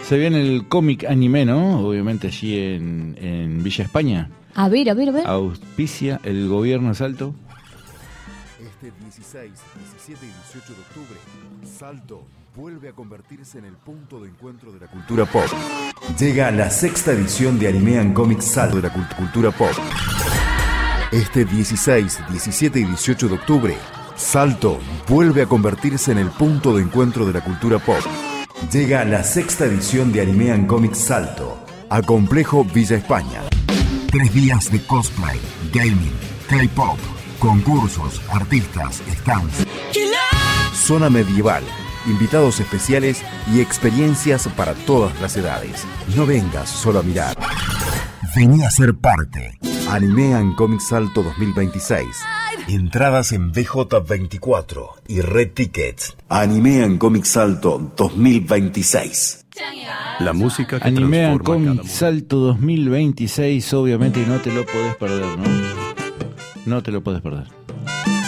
Se viene el cómic anime, ¿no? Obviamente allí en Villa España. A ver. Auspicia el gobierno de Salto. Este 16, 17 y 18 de octubre, Salto vuelve a convertirse en el punto de encuentro de la cultura pop. Llega la sexta edición de Anime and Comics Salto de la cultura pop. Este 16, 17 y 18 de octubre, Salto vuelve a convertirse en el punto de encuentro de la cultura pop. Llega la sexta edición de Anime and Comics Salto a Complejo Villa España. 3 días de cosplay, gaming, K-pop, concursos, artistas, stands, zona medieval, invitados especiales y experiencias para todas las edades. No vengas solo a mirar. Vení a ser parte. Anime and Comics Salto 2026. Entradas en BJ24 y Red Tickets. Anime and Comics Salto 2026. La música que Anime and transforma cada Comics Salto 2026, obviamente, y no te lo podés perder, ¿no? No te lo podés perder.